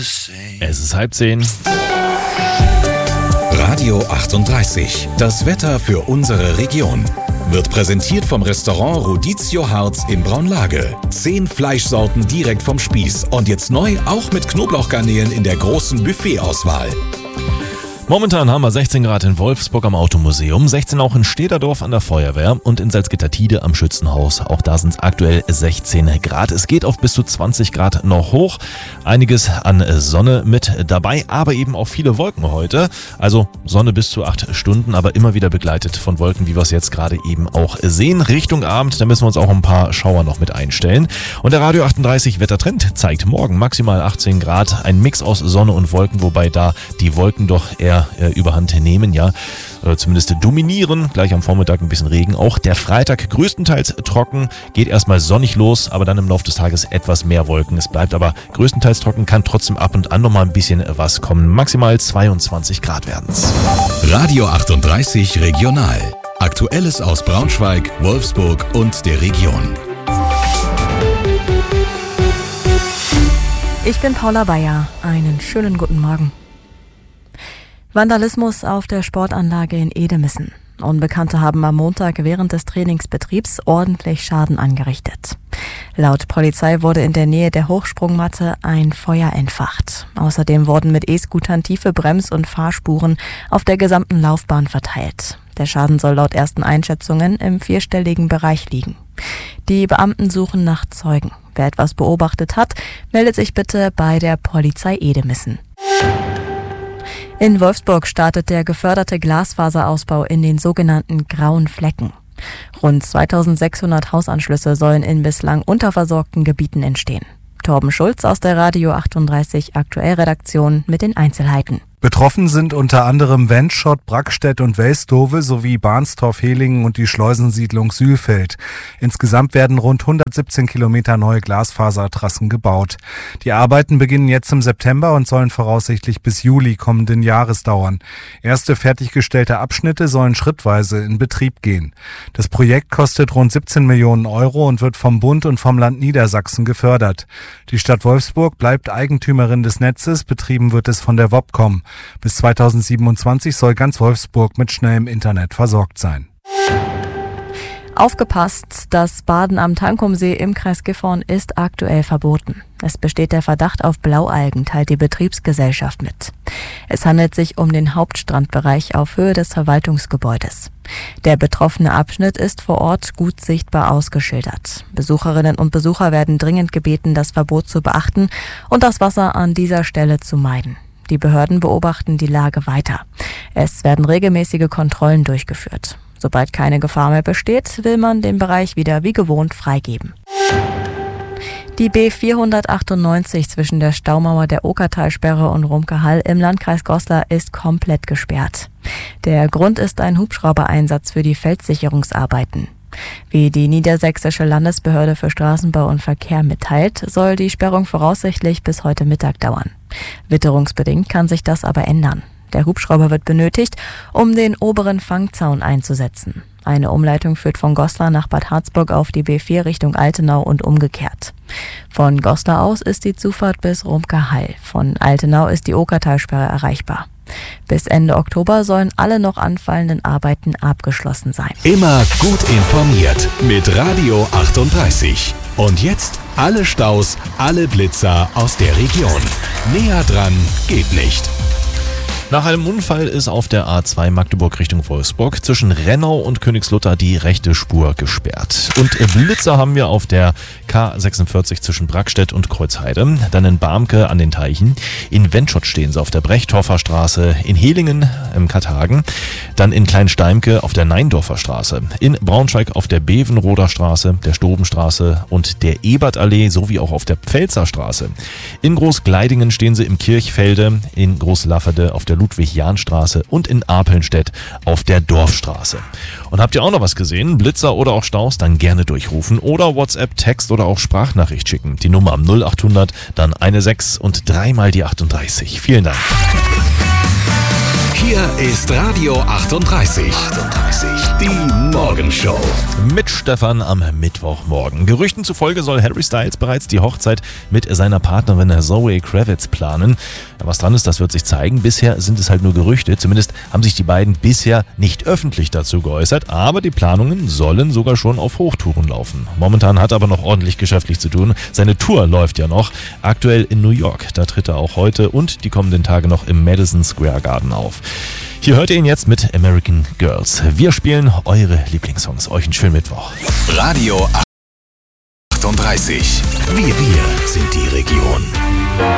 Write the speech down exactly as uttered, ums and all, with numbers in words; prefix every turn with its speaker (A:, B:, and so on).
A: Es ist halb zehn.
B: Radio achtunddreißig. Das Wetter für unsere Region. Wird präsentiert vom Restaurant Rodizio Harz in Braunlage. Zehn Fleischsorten direkt vom Spieß. Und jetzt neu auch mit Knoblauchgarnelen in der großen Buffetauswahl.
A: Momentan haben wir sechzehn Grad in Wolfsburg am Automuseum, sechzehn auch in Stederdorf an der Feuerwehr und in Salzgitter-Tide am Schützenhaus. Auch da sind es aktuell sechzehn Grad. Es geht auf bis zu zwanzig Grad noch hoch. Einiges an Sonne mit dabei, aber eben auch viele Wolken heute. Also Sonne bis zu acht Stunden, aber immer wieder begleitet von Wolken, wie wir es jetzt gerade eben auch sehen. Richtung Abend, da müssen wir uns auch ein paar Schauer noch mit einstellen. Und der Radio achtunddreißig Wettertrend zeigt morgen maximal achtzehn Grad. Ein Mix aus Sonne und Wolken, wobei da die Wolken doch eher überhand nehmen, ja, oder zumindest dominieren. Gleich am Vormittag ein bisschen Regen. Auch der Freitag größtenteils trocken, geht erstmal sonnig los, aber dann im Laufe des Tages etwas mehr Wolken. Es bleibt aber größtenteils trocken, kann trotzdem ab und an nochmal ein bisschen was kommen. Maximal zweiundzwanzig Grad werden's.
B: Radio achtunddreißig Regional. Aktuelles aus Braunschweig, Wolfsburg und der Region.
C: Ich bin Paula Bayer. Einen schönen guten Morgen. Vandalismus auf der Sportanlage in Edemissen. Unbekannte haben am Montag während des Trainingsbetriebs ordentlich Schaden angerichtet. Laut Polizei wurde in der Nähe der Hochsprungmatte ein Feuer entfacht. Außerdem wurden mit E-Scootern tiefe Brems- und Fahrspuren auf der gesamten Laufbahn verteilt. Der Schaden soll laut ersten Einschätzungen im vierstelligen Bereich liegen. Die Beamten suchen nach Zeugen. Wer etwas beobachtet hat, meldet sich bitte bei der Polizei Edemissen. In Wolfsburg startet der geförderte Glasfaserausbau in den sogenannten grauen Flecken. Rund zweitausendsechshundert Hausanschlüsse sollen in bislang unterversorgten Gebieten entstehen. Torben Schulz aus der Radio achtunddreißig Aktuellredaktion mit den Einzelheiten.
D: Betroffen sind unter anderem Wendschott, Brackstedt und Welstove sowie Bahnstorf-Helingen und die Schleusensiedlung Sülfeld. Insgesamt werden rund hundertsiebzehn Kilometer neue Glasfasertrassen gebaut. Die Arbeiten beginnen jetzt im September und sollen voraussichtlich bis Juli kommenden Jahres dauern. Erste fertiggestellte Abschnitte sollen schrittweise in Betrieb gehen. Das Projekt kostet rund siebzehn Millionen Euro und wird vom Bund und vom Land Niedersachsen gefördert. Die Stadt Wolfsburg bleibt Eigentümerin des Netzes, betrieben wird es von der Wobcom. Bis zweitausendsiebenundzwanzig soll ganz Wolfsburg mit schnellem Internet versorgt sein.
C: Aufgepasst, das Baden am Tankumsee im Kreis Gifhorn ist aktuell verboten. Es besteht der Verdacht auf Blaualgen, teilt die Betriebsgesellschaft mit. Es handelt sich um den Hauptstrandbereich auf Höhe des Verwaltungsgebäudes. Der betroffene Abschnitt ist vor Ort gut sichtbar ausgeschildert. Besucherinnen und Besucher werden dringend gebeten, das Verbot zu beachten und das Wasser an dieser Stelle zu meiden. Die Behörden beobachten die Lage weiter. Es werden regelmäßige Kontrollen durchgeführt. Sobald keine Gefahr mehr besteht, will man den Bereich wieder wie gewohnt freigeben. Die B vierhundertachtundneunzig zwischen der Staumauer der Okertalsperre und Rumke-Hall im Landkreis Goslar ist komplett gesperrt. Der Grund ist ein Hubschraubereinsatz für die Feldsicherungsarbeiten. Wie die Niedersächsische Landesbehörde für Straßenbau und Verkehr mitteilt, soll die Sperrung voraussichtlich bis heute Mittag dauern. Witterungsbedingt kann sich das aber ändern. Der Hubschrauber wird benötigt, um den oberen Fangzaun einzusetzen. Eine Umleitung führt von Goslar nach Bad Harzburg auf die B vier Richtung Altenau und umgekehrt. Von Goslar aus ist die Zufahrt bis Rumke-Hall. Von Altenau ist die Okertalsperre erreichbar. Bis Ende Oktober sollen alle noch anfallenden Arbeiten abgeschlossen sein.
B: Immer gut informiert mit Radio achtunddreißig. Und jetzt alle Staus, alle Blitzer aus der Region. Näher dran geht nicht.
A: Nach einem Unfall ist auf der A zwei Magdeburg Richtung Wolfsburg zwischen Rennau und Königslutter die rechte Spur gesperrt. Und Blitzer haben wir auf der K sechsundvierzig zwischen Brackstedt und Kreuzheide, dann in Barmke an den Teichen, in Wendschott stehen sie auf der Brechtorfer Straße, in Helingen im Karthagen, dann in Kleinsteimke auf der Neindorfer Straße, in Braunschweig auf der Bevenroder Straße, der Stobenstraße und der Ebertallee sowie auch auf der Pfälzer Straße. In Großgleidingen stehen sie im Kirchfelde, in Großlafferde auf der Ludwig-Jahn-Straße und in Apelnstedt auf der Dorfstraße. Und habt ihr auch noch was gesehen? Blitzer oder auch Staus? Dann gerne durchrufen oder WhatsApp, Text oder auch Sprachnachricht schicken. Die Nummer am null achthundert, dann eine sechs und dreimal die achtunddreißig. Vielen Dank.
B: Hier ist Radio achtunddreißig. achtunddreißig. Die Morgenshow.
A: Mit Stefan am Mittwochmorgen. Gerüchten zufolge soll Harry Styles bereits die Hochzeit mit seiner Partnerin Zoe Kravitz planen. Was dran ist, das wird sich zeigen. Bisher sind es halt nur Gerüchte. Zumindest haben sich die beiden bisher nicht öffentlich dazu geäußert. Aber die Planungen sollen sogar schon auf Hochtouren laufen. Momentan hat er aber noch ordentlich geschäftlich zu tun. Seine Tour läuft ja noch. Aktuell in New York. Da tritt er auch heute und die kommenden Tage noch im Madison Square Garden auf. Hier hört ihr ihn jetzt mit American Girls. Wir spielen eure Lieblingssongs. Euch einen schönen Mittwoch.
B: Radio achtunddreißig. Wir, wir sind die Region.